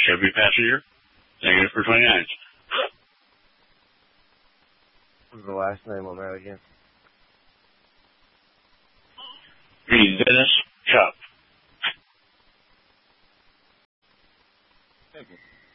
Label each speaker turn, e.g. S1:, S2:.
S1: Every passenger, negative for 29.
S2: What was the last name on that again?
S1: Dennis Cup.
S2: Thank you.